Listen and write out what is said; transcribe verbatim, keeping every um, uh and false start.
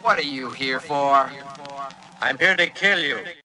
What are you here for? I'm here to kill you.